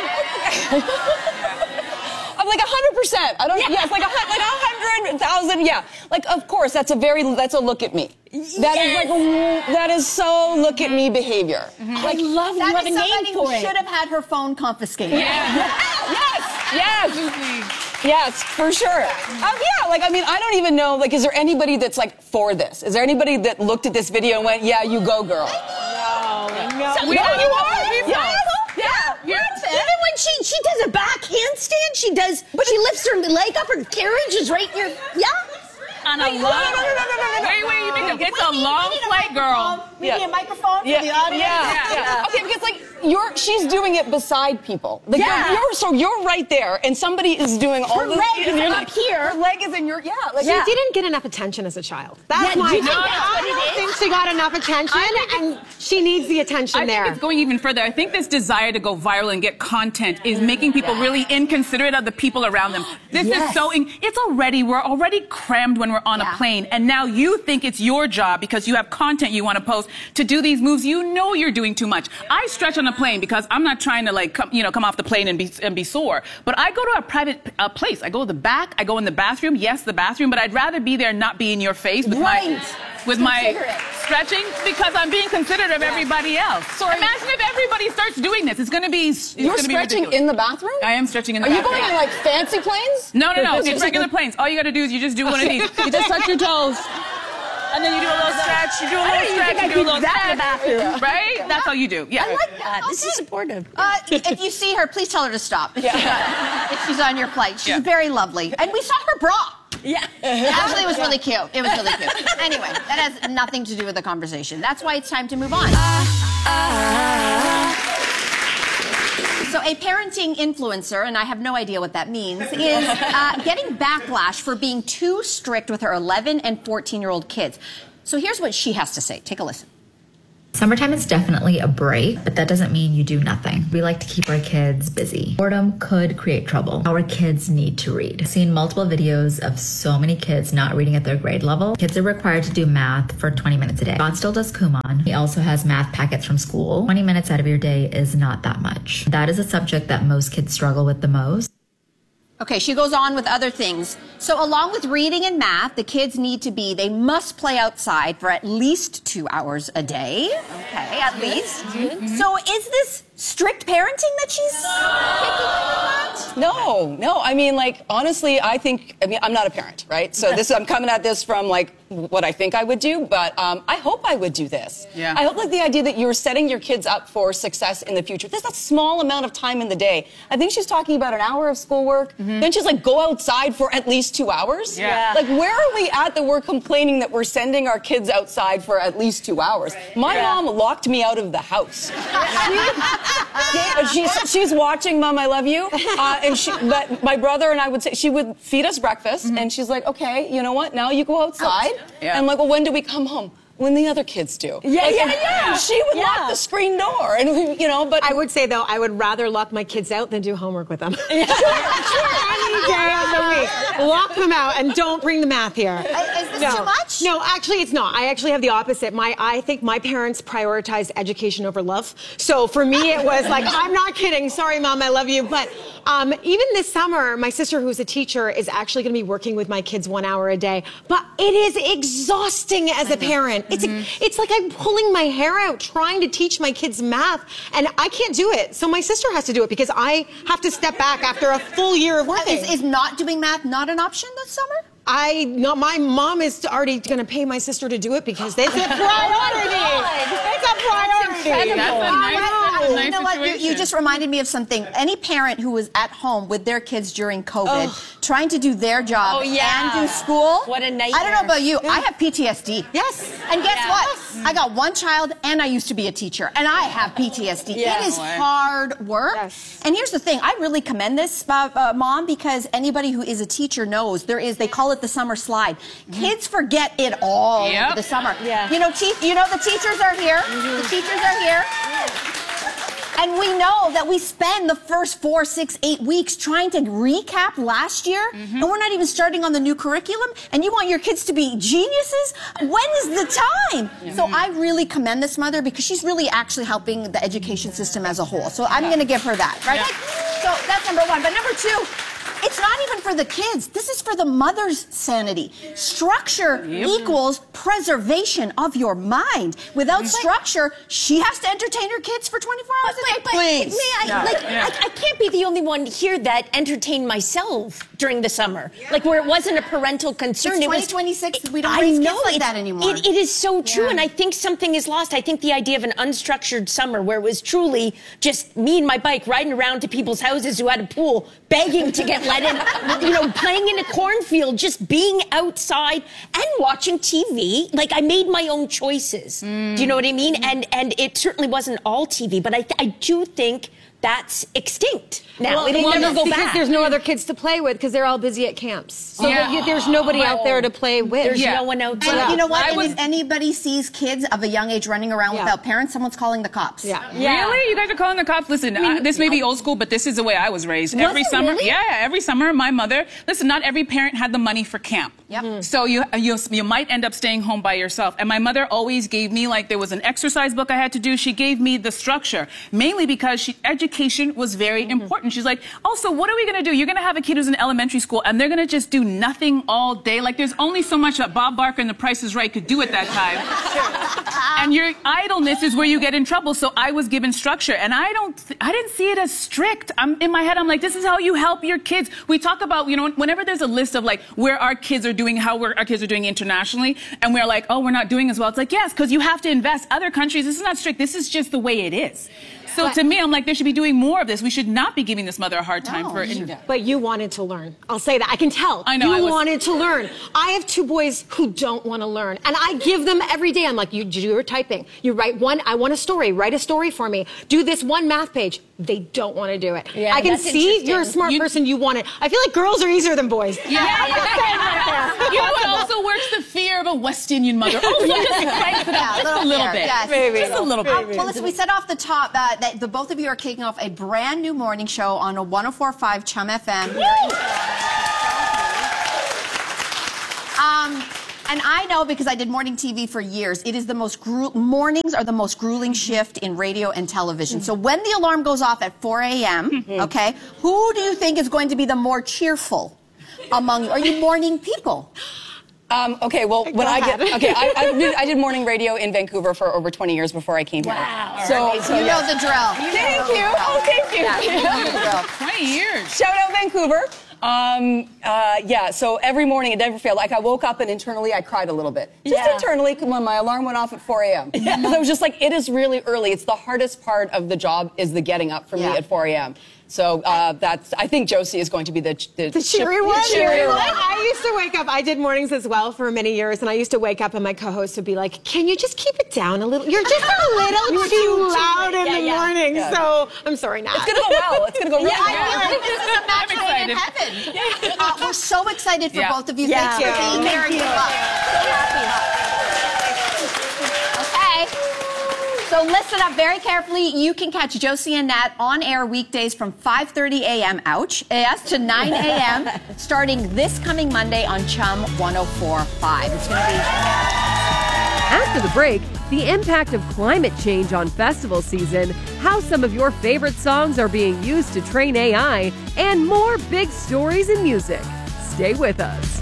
I'm like a hundred percent. I don't. Yeah. Yeah, it's like a hun- like a hundred thousand. Yeah, like of course that's a very that's a look at me. That is like a, that is so look at me behavior. I love you That have a is name somebody for who it. should have had her phone confiscated. Yeah. Yes, yes, yes, for sure. Um, yeah, like I mean, I don't even know. Like, is there anybody that's like for this? Is there anybody that looked at this video and went, "Yeah, you go, girl"? No, no. We no, don't you know are. people. Yes. Yeah. Yeah. Even when she she does a back handstand, she does. But she lifts her leg up. Her carriage is right here. Yeah. On a Wait, long. no, no, no, no, no, no, no. Wait, wait, you think it's a long flight, girl? We need a microphone for the audience. Yeah, Yeah. yeah. Okay, because like you're, she's doing it beside people. Like, Yeah. You're, you're, so you're right there, and somebody is doing all Her this. leg and is you're up like, here. Her leg is in your yeah. Like, She didn't get enough attention as a child. That's Yeah, my. do you think I that's what it don't is? think she got enough attention, and she needs the attention I there. think it's going even further. I think this desire to go viral and get content is making people really inconsiderate of the people around them. This Yes. is so, in, it's already, we're already crammed when we're or on Yeah. a plane, and now you think it's your job because you have content you want to post to do these moves. You know you're doing too much. I stretch on a plane because I'm not trying to like come, you know, come off the plane and be and be sore. But I go to a private uh, place. I go to the back. I go in the bathroom. Yes, the bathroom. But I'd rather be there and not be in your face with Right. my with my stretching because I'm being considerate of everybody else. So imagine if everybody starts doing this. It's going to be. It's You're gonna be stretching ridiculous. in the bathroom? I am stretching in the Are you bathroom. going in like fancy planes? No, no, no. It's regular planes. All you got to do is you just do one of these. You just touch your toes. And then you do a little stretch, you do a little stretch, you do a little stretch, right? That's all you do. Yeah. I like that. This is supportive. Uh, if you see her, please tell her to stop. If, she's, on, if she's on your plate. She's Yeah. very lovely. And we saw her bra. Yeah. Actually, it was really cute. It was really cute. Anyway, that has nothing to do with the conversation. That's why it's time to move on. So a parenting influencer, and I have no idea what that means, is uh, getting backlash for being too strict with her eleven and fourteen-year-old kids. So here's what she has to say. Take a listen. Summertime is definitely a break, but that doesn't mean you do nothing. We like to keep our kids busy. Boredom could create trouble. Our kids need to read. I've seen multiple videos of so many kids not reading at their grade level. Kids are required to do math for twenty minutes a day. John still does Kumon. He also has math packets from school. twenty minutes out of your day is not that much. That is a subject that most kids struggle with the most. Okay, she goes on with other things. So along with reading and math, the kids need to be, they must play outside for at least two hours a day. Okay, at least. Mm-hmm. So is this strict parenting that she's picking up on? No, no. I mean, like, honestly, I think, I mean, I'm not a parent, right? So this, I'm coming at this from, like, what I think I would do, but um, I hope I would do this. Yeah. I hope, like, the idea that you're setting your kids up for success in the future. There's a small amount of time in the day. I think she's talking about an hour of schoolwork. Mm-hmm. Then she's like, go outside for at least two hours. Yeah. Like, where are we at that we're complaining that we're sending our kids outside for at least two hours? My Yeah. mom locked me out of the house. She, she's, she's watching, Mom, I love you. Uh, and she, but my brother and I would say, she would feed us breakfast, Mm-hmm. and she's like, okay, you know what? Now you go outside. Yeah. And I'm like, well, when do we come home? When the other kids do. Yeah, Like, yeah, and yeah. She would Yeah. lock the screen door, and we, you know, but I would say though, I would rather lock my kids out than do homework with them. Sure, sure, any day of the week. Lock them out and don't bring the math here. Is this no. too much? No, actually, it's not. I actually have the opposite. My, I think my parents prioritized education over love. So for me, it was like, I'm not kidding. Sorry, Mom, I love you. But um, even this summer, my sister, who's a teacher, is actually going to be working with my kids one hour a day. But it is exhausting as a parent. It's Mm-hmm. it's like I'm pulling my hair out trying to teach my kids math, and I can't do it. So my sister has to do it because I have to step back after a full year of working. Is, is not doing math not an option this summer? I no, my mom is already going to pay my sister to do it because it's a priority. It's a priority. That's a nice, Oh, nice you know what? You, you situation. just reminded me of something. Any parent who was at home with their kids during COVID, Oh. trying to do their job Oh, yeah. and do school. What a I don't know nightmare. about you. I have P T S D. Yes. And guess Yes. what? I got one child, and I used to be a teacher, and I have P T S D. Yeah. It is No way. hard work. Yes. And here's the thing: I really commend this, uh, uh, Mom, because anybody who is a teacher knows there is. They call it the summer slide. Kids forget it all Yep. over the summer. Yeah. You know, te- you know, the teachers are here. The teachers are here. And we know that we spend the first four, six, eight weeks trying to recap last year, and we're not even starting on the new curriculum, and you want your kids to be geniuses? When is the time? So I really commend this mother because she's really actually helping the education system as a whole. So I'm going to give her that, right? Yeah. Like, so that's number one. But number two, it's not even for the kids. This is for the mother's sanity. Structure equals preservation of your mind. Without structure, she has to entertain her kids for twenty-four hours a day. But Please. me, I, Yeah. like, Yeah. I, I can't be the only one here that entertained myself during the summer. Like where it wasn't a parental concern. It's it was twenty twenty-six. We don't I raise kids know like it- that anymore. It, it is so true, Yeah. and I think something is lost. I think the idea of an unstructured summer where it was truly just me and my bike riding around to people's houses who had a pool, begging to get let in, you know, playing in a cornfield, just being outside and watching T V. Like I made my own choices. Do you know what I mean? And and it certainly wasn't all T V, but I, I do think that's extinct now. Well, It'll well, never no, go because back. there's no other kids to play with because they're all busy at camps. So Yeah. that- there's nobody out there to play with. There's no one out there. And you know what? I And was- if anybody sees kids of a young age running around Yeah. without parents, someone's calling the cops. Yeah. Really? You guys are calling the cops? Listen, uh, this may be old school, but this is the way I was raised. Was every it summer, really? yeah, every summer, my mother. Listen, not every parent had the money for camp. Yep. So you you you might end up staying home by yourself. And my mother always gave me, like, there was an exercise book I had to do. She gave me the structure, mainly because she, education was very important. She's like, also, what are we going to do? You're going to have a kid who's in elementary school, and they're going to just do nothing all day. Like, there's only so much that Bob Barker and The Price is Right could do at that time. And your idleness is where you get in trouble. So I was given structure, and I don't, I didn't see it as strict. I'm in my head. I'm like, this is how you help your kids. We talk about, you know, whenever there's a list of like where our kids are doing, how we're, our kids are doing internationally, and we're like, oh, we're not doing as well. It's like, yes, because you have to invest. Other countries, this is not strict. This is just the way it is. So But- to me, I'm like, they should be doing more of this. We should not be giving this mother a hard time for. In- But you wanted to learn. I'll say that. I can tell. I know, You I was- wanted to learn. I have two boys who don't want to learn. And I give them every day. I'm like, you do your typing. You write one, I want a story. Write a story for me. Do this one math page. They don't want to do it. Yeah, I can that's see interesting. you're a smart You- person. You want it. I feel like girls are easier than boys. Yeah. You know what also works? The fear of a West Indian mother. Also, just crank it up Yeah, just a little fear, bit. yes. Just a little bit. Uh, well, listen, we said off the top uh, that the both of you are kicking off a brand new morning show on a one oh four point five Chum F M. Um, and I know because I did morning T V for years, it is the most gru- mornings are the most grueling shift in radio and television. So when the alarm goes off at four a.m., okay, who do you think is going to be the more cheerful among you? Are you morning people? Um, okay, well, when I get ahead. okay, I, I, did, I did morning radio in Vancouver for over twenty years before I came Wow. here. So, You so know yes. the drill. Thank you. Oh, thank you. Yeah, you know the drill. twenty years. Shout out Vancouver. Um, uh, yeah, so every morning it never failed. Like I woke up and internally I cried a little bit. Just Yeah. internally when my alarm went off at four a.m. I was just like, it is really early. It's the hardest part of the job is the getting up for Yeah. me at four a.m. So uh, that's, I think Josie is going to be the, the, The cheery chip- one? cheery one. I used to wake up, I did mornings as well for many years, and I used to wake up and my co-host would be like, can you just keep it down a little? You're just a little too loud in Yeah, the yeah. morning, Yeah. so I'm sorry, not. It's going to go well. It's going to go really Yeah, I well. feel like this is a match I'm made in heaven. Uh, we're so excited for Yeah. both of you. Yeah. Thanks for Thank being you. here and good luck. Okay. So listen up very carefully. You can catch Josie and Nat on air weekdays from five thirty a.m. ouch, yes, to nine a.m. starting this coming Monday on Chum one oh four point five. It's going to be... After the break, the impact of climate change on festival season, how some of your favorite songs are being used to train A I, and more big stories in music. Stay with us.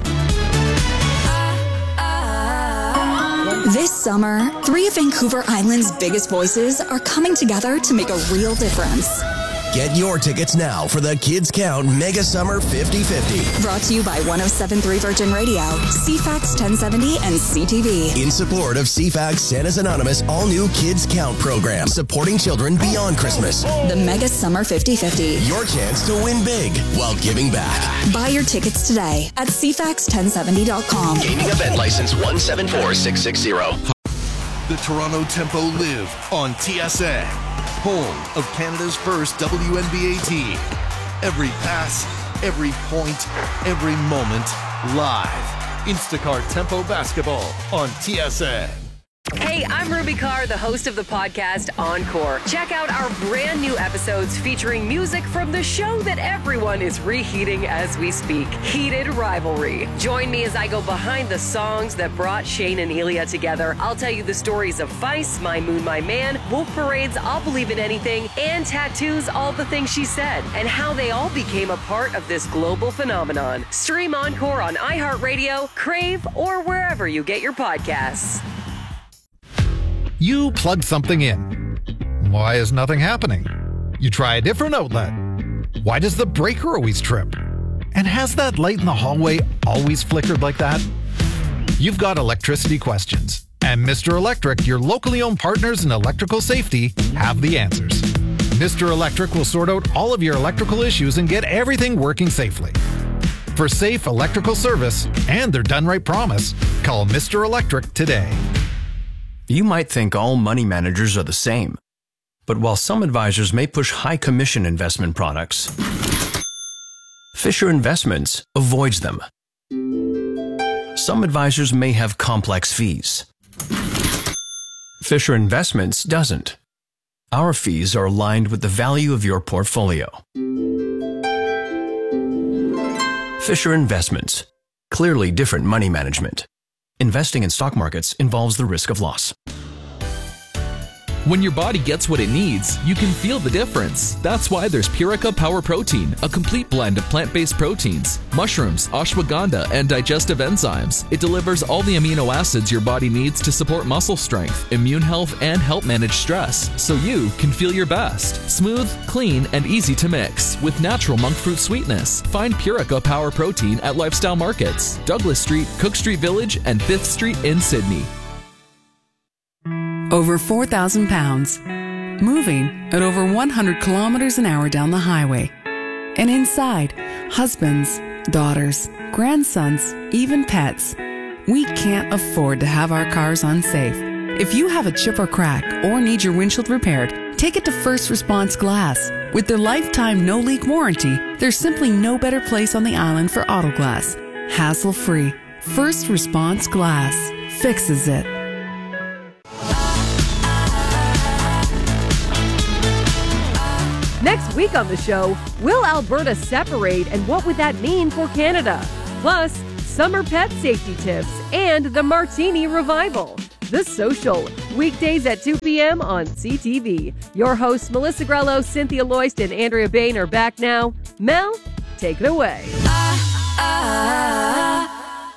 This summer, three of Vancouver Island's biggest voices are coming together to make a real difference. Get your tickets now for the Kids Count Mega Summer fifty fifty. Brought to you by one oh seven point three Virgin Radio, C FAX ten seventy, and C T V. In support of C FAX Santa's Anonymous all-new Kids Count program, supporting children beyond Christmas. The Mega Summer fifty fifty. Your chance to win big while giving back. Buy your tickets today at C FAX ten seventy dot com. Gaming event license one seven four six six zero. The Toronto Tempo live on T S N, home of Canada's first W N B A team. Every pass, every point, every moment, live. Instacart Tempo Basketball on T S N. Hey, I'm Ruby Carr, the host of the podcast Encore. Check out our brand new episodes featuring music from the show that everyone is reheating as we speak, Heated Rivalry. Join me as I go behind the songs that brought Shane and Elia together. I'll tell you the stories of Vice, My Moon, My Man, Wolf Parade's I'll Believe in Anything, and Tattoo's All the Things She Said, and how they all became a part of this global phenomenon. Stream Encore on iHeartRadio, Crave, or wherever you get your podcasts. You plug something in. Why is nothing happening? You try a different outlet. Why does the breaker always trip? And has that light in the hallway always flickered like that? You've got electricity questions. And Mister Electric, your locally owned partners in electrical safety, have the answers. Mister Electric will sort out all of your electrical issues and get everything working safely. For safe electrical service and their done right promise, call Mister Electric today. You might think all money managers are the same. But while some advisors may push high commission investment products, Fisher Investments avoids them. Some advisors may have complex fees. Fisher Investments doesn't. Our fees are aligned with the value of your portfolio. Fisher Investments. Clearly different money management. Investing in stock markets involves the risk of loss. When your body gets what it needs, you can feel the difference. That's why there's Purica Power Protein, a complete blend of plant-based proteins, mushrooms, ashwagandha, and digestive enzymes. It delivers all the amino acids your body needs to support muscle strength, immune health, and help manage stress, so you can feel your best. Smooth, clean, and easy to mix with natural monk fruit sweetness. Find Purica Power Protein at Lifestyle Markets, Douglas Street, Cook Street Village, and fifth Street in Sydney. Over four thousand pounds, moving at over one hundred kilometers an hour down the highway. And inside, husbands, daughters, grandsons, even pets. We can't afford to have our cars unsafe. If you have a chip or crack or need your windshield repaired, take it to First Response Glass. With their lifetime no-leak warranty, there's simply no better place on the island for auto glass. Hassle-free. First Response Glass fixes it. Next week on the show, will Alberta separate and what would that mean for Canada? Plus, summer pet safety tips and the Martini Revival. The Social, weekdays at two p.m. on C T V. Your hosts Melissa Grello, Cynthia Loist, and Andrea Bain are back now. Mel, take it away. Ah, ah.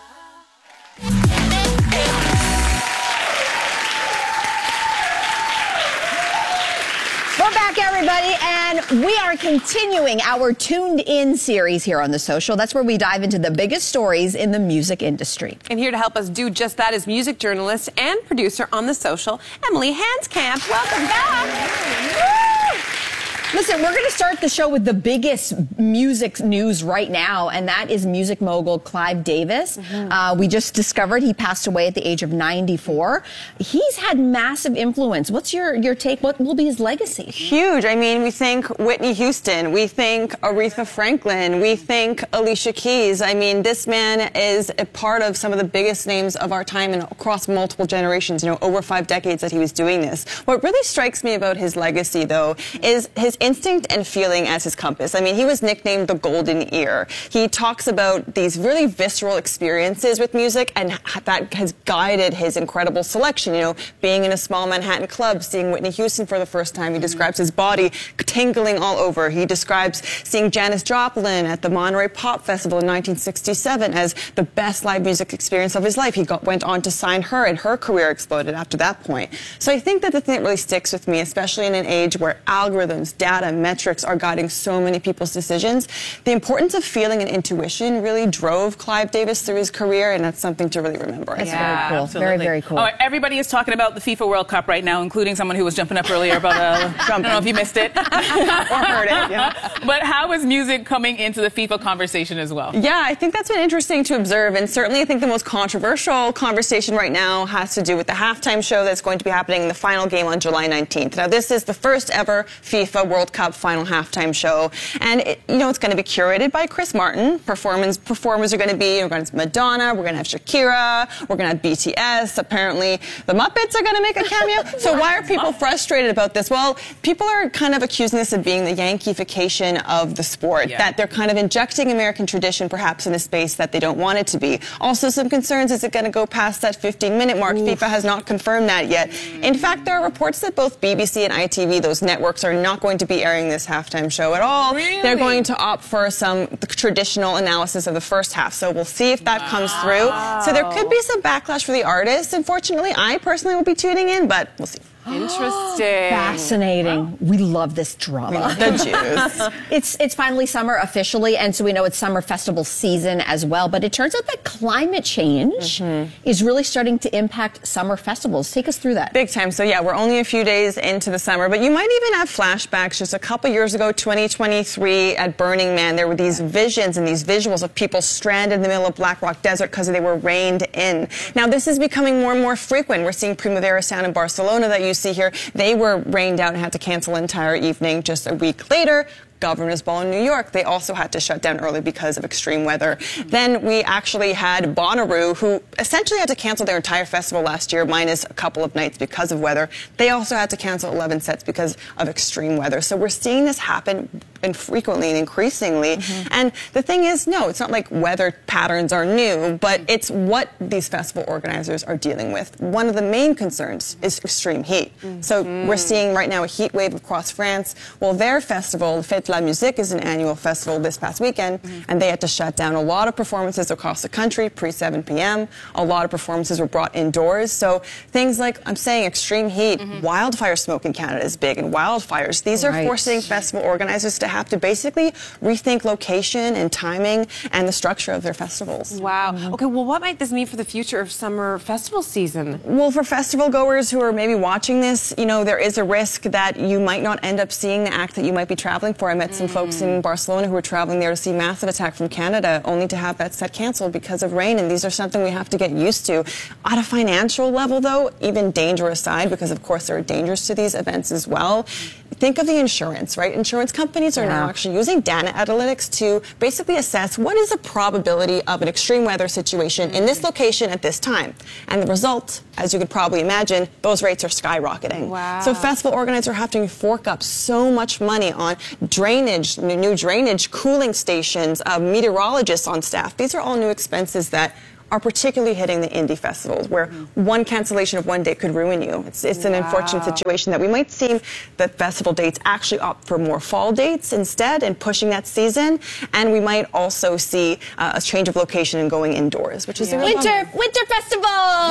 We're back, everybody, and we are continuing our Tuned In series here on The Social. That's where we dive into the biggest stories in the music industry. And here to help us do just that is music journalist and producer on The Social, Emily Hanskamp. Welcome back. Woo! Listen, we're going to start the show with the biggest music news right now, and that is music mogul Clive Davis. Mm-hmm. Uh, we just discovered he passed away at the age of ninety-four. He's had massive influence. What's your, your take? What will be his legacy? Huge. I mean, we think Whitney Houston. We think Aretha Franklin. We think Alicia Keys. I mean, this man is a part of some of the biggest names of our time and across multiple generations, you know, over five decades that he was doing this. What really strikes me about his legacy, though, is his instinct and feeling as his compass. I mean, he was nicknamed the Golden Ear. He talks about these really visceral experiences with music, and that has guided his incredible selection. You know, being in a small Manhattan club, seeing Whitney Houston for the first time. He describes his body tingling all over. He describes seeing Janis Joplin at the Monterey Pop Festival in nineteen sixty-seven as the best live music experience of his life. He got, went on to sign her, and her career exploded after that point. So I think that the thing that really sticks with me, especially in an age where algorithms, data, metrics are guiding so many people's decisions, the importance of feeling and intuition really drove Clive Davis through his career, and that's something to really remember. That's yeah, very cool. Absolutely. Very, very cool. All right, everybody is talking about the FIFA World Cup right now, including someone who was jumping up earlier about uh, I don't know if you missed it or heard it. Yeah. But how is music coming into the FIFA conversation as well? Yeah, I think that's been interesting to observe, and certainly I think the most controversial conversation right now has to do with the halftime show that's going to be happening in the final game on July nineteenth. Now, this is the first ever FIFA World Cup final halftime show, and it, you know, it's going to be curated by Chris Martin. Performance performers are going to be we're going to have Madonna, we're going to have Shakira, we're going to have B T S. Apparently, the Muppets are going to make a cameo. So why are people frustrated about this? Well, people are kind of accusing this of being the Yankeefication of the sport, yeah. that they're kind of injecting American tradition perhaps in a space that they don't want it to be. Also, some concerns, is it going to go past that fifteen minute mark? Oof. FIFA has not confirmed that yet. In fact, there are reports that both B B C and I T V, those networks, are not going to be airing this halftime show at all. Really? They're going to opt for some traditional analysis of the first half. So we'll see if that wow. comes through. So there could be some backlash for the artists. Unfortunately, I personally will be tuning in, but we'll see. Interesting. Fascinating. Wow. We love this drama. We love the juice. it's it's finally summer officially, and so we know it's summer festival season as well. But it turns out that climate change mm-hmm. is really starting to impact summer festivals. Take us through that. Big time. So yeah, we're only a few days into the summer, but you might even have flashbacks. Just a couple years ago, twenty twenty-three, at Burning Man, there were these visions and these visuals of people stranded in the middle of Black Rock Desert because they were reined in. Now this is becoming more and more frequent. We're seeing Primavera Sound in Barcelona that you see here, they were rained out and had to cancel an entire evening. Just a week later, Governor's Ball in New York, they also had to shut down early because of extreme weather. Then we actually had Bonnaroo, who essentially had to cancel their entire festival last year, minus a couple of nights because of weather. They also had to cancel eleven sets because of extreme weather. So we're seeing this happen infrequently and increasingly. Mm-hmm. And the thing is, no, it's not like weather patterns are new, but it's what these festival organizers are dealing with. One of the main concerns is extreme heat. Mm-hmm. So we're seeing right now a heat wave across France. Well, their festival, the Fête de la Musique, is an annual festival this past weekend, mm-hmm. and they had to shut down a lot of performances across the country pre seven p.m. A lot of performances were brought indoors. So things like, I'm saying, extreme heat, mm-hmm. wildfire smoke in Canada is big, and wildfires. These right. are forcing festival organizers to have to basically rethink location and timing and the structure of their festivals. Wow. Mm-hmm. Okay, well, what might this mean for the future of summer festival season? Well, for festival goers who are maybe watching this, you know, there is a risk that you might not end up seeing the act that you might be traveling for. I met some mm-hmm. folks in Barcelona who were traveling there to see Massive Attack from Canada, only to have that set canceled because of rain, and these are something we have to get used to. At a financial level, though, even danger aside, because of course there are dangers to these events as well, think of the insurance, right? Insurance companies are yeah. now actually using data analytics to basically assess what is the probability of an extreme weather situation mm-hmm. in this location at this time. And the result, as you could probably imagine, those rates are skyrocketing. Wow. So festival organizers are having to fork up so much money on drainage, new drainage, cooling stations, uh, meteorologists on staff. These are all new expenses that are particularly hitting the indie festivals, where mm-hmm. one cancellation of one day could ruin you. It's, it's an wow. unfortunate situation that we might see the festival dates actually opt for more fall dates instead and pushing that season. And we might also see uh, a change of location and going indoors, which is yeah. a real winter bummer. winter festival.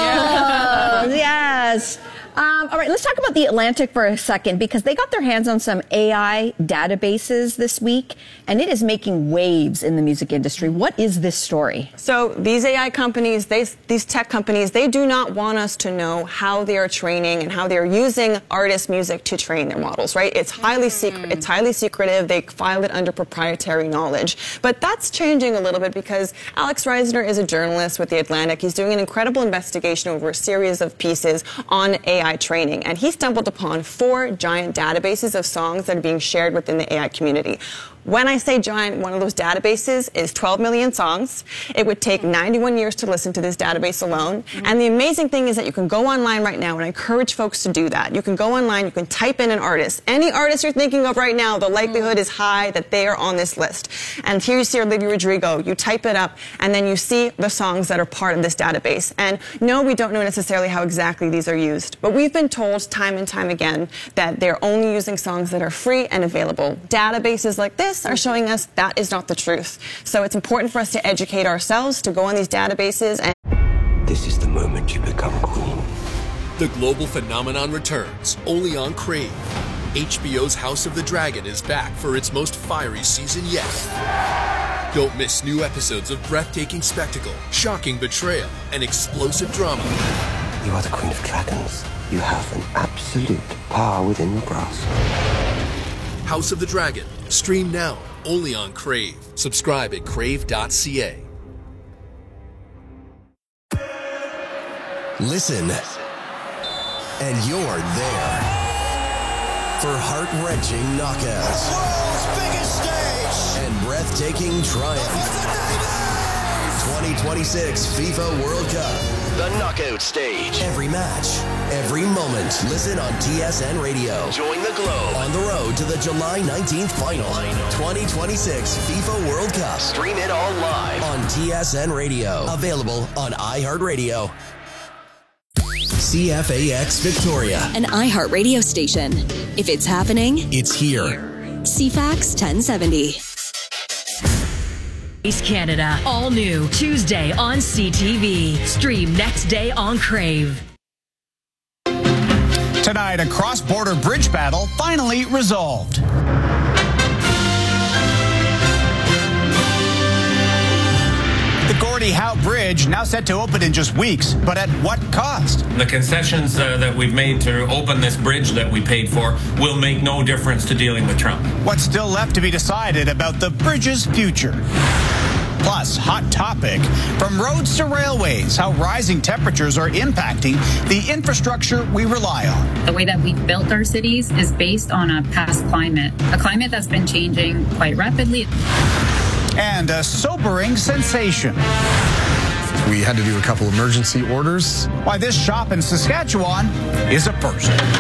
Yeah. Yes. Um, all right, let's talk about The Atlantic for a second, because they got their hands on some A I databases this week, and it is making waves in the music industry. What is this story? So these A I companies, they, these tech companies, they do not want us to know how they are training and how they are using artist music to train their models, right? It's highly secret. It's highly secretive. They file it under proprietary knowledge. But that's changing a little bit because Alex Reisner is a journalist with The Atlantic. He's doing an incredible investigation over a series of pieces on A I training, and he stumbled upon four giant databases of songs that are being shared within the A I community. When I say giant, one of those databases is twelve million songs. It would take ninety-one years to listen to this database alone. Mm-hmm. And the amazing thing is that you can go online right now, and I encourage folks to do that. You can go online, you can type in an artist. Any artist you're thinking of right now, the likelihood is high that they are on this list. And here you see Olivia Rodrigo. You type it up, and then you see the songs that are part of this database. And no, we don't know necessarily how exactly these are used, but we've been told time and time again that they're only using songs that are free and available. Databases like this are showing us that is not the truth. So it's important for us to educate ourselves, to go on these databases. And this is the moment you become queen. The global phenomenon returns, only on Crave. H B O's House of the Dragon is back for its most fiery season yet. Don't miss new episodes of breathtaking spectacle, shocking betrayal, and explosive drama. You are the Queen of Dragons. You have an absolute power within your grasp. House of the Dragon. Stream now, only on Crave. Subscribe at crave dot c a. Listen, and you're there for heart-wrenching knockouts, the world's biggest stage, and breathtaking triumph. twenty twenty-six FIFA World Cup, the knockout stage. Every match, every moment. Listen on T S N Radio. Join the Globe on the road to the July nineteenth final. twenty twenty-six FIFA World Cup. Stream it all live on T S N Radio. Available on iHeartRadio. C F A X Victoria, an iHeartRadio station. If it's happening, it's here. C FAX ten seventy. East Canada, all new Tuesday on C T V. Stream next day on Crave. Tonight, a cross-border bridge battle finally resolved. The Gordie Howe Bridge now set to open in just weeks, but at what cost? The concessions uh, that we've made to open this bridge that we paid for will make no difference to dealing with Trump. What's still left to be decided about the bridge's future? Plus, hot topic, from roads to railways, how rising temperatures are impacting the infrastructure we rely on. The way that we've built our cities is based on a past climate, a climate that's been changing quite rapidly. And a sobering sensation. We had to do a couple emergency orders. Why this shop in Saskatchewan is a first.